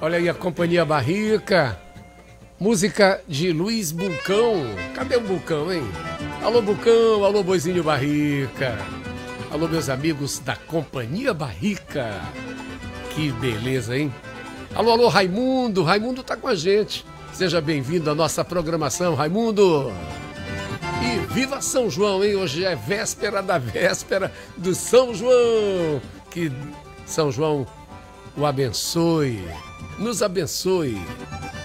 Olha aí a Companhia Barrica. Música de Luiz Bulcão. Cadê o Bulcão, hein? Alô, Bulcão. Alô, Boizinho Barrica. Alô, meus amigos da Companhia Barrica. Que beleza, hein? Alô, alô, Raimundo. Raimundo tá com a gente. Seja bem-vindo à nossa programação, Raimundo. E viva São João, hein? Hoje é véspera da véspera do São João. Que São João o abençoe, nos abençoe.